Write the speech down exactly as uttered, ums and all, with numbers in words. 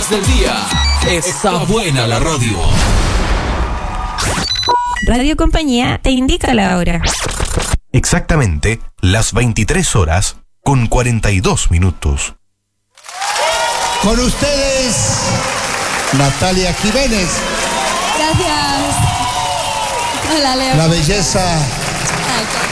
horas del día. Está buena la radio. Radio Compañía te indica la hora. Exactamente las veintitrés horas con cuarenta y dos minutos. Con ustedes, Natalia Jiménez. Gracias. Hola, Leo. La belleza Ay,